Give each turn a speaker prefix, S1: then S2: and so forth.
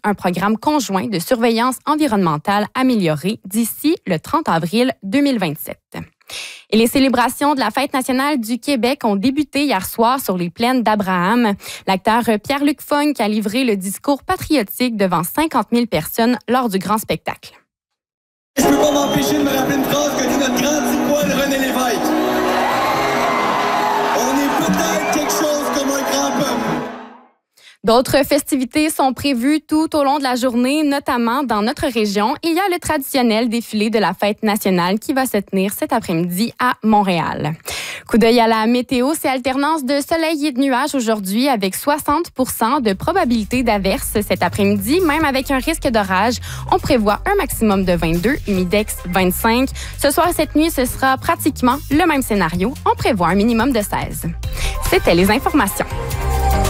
S1: un programme conjoint de surveillance environnementale amélioré d'ici le 30 avril 2027. Et les célébrations de la Fête nationale du Québec ont débuté hier soir sur les plaines d'Abraham. L'acteur Pierre-Luc Funk a livré le discours patriotique devant 50 000 personnes lors du grand spectacle.
S2: Je peux pas m'empêcher de me rappeler une phrase que dit notre grand tipoil René Lévesque. On est peut-être quelque chose comme un grand peuple.
S1: D'autres festivités sont prévues tout au long de la journée, notamment dans notre région. Il y a le traditionnel défilé de la Fête nationale qui va se tenir cet après-midi à Montréal. Coup d'œil à la météo, c'est alternance de soleil et de nuages aujourd'hui avec 60% de probabilité d'averse cet après-midi, même avec un risque d'orage. On prévoit un maximum de 22, humidex 25. Ce soir, cette nuit, ce sera pratiquement le même scénario. On prévoit un minimum de 16. C'était les informations.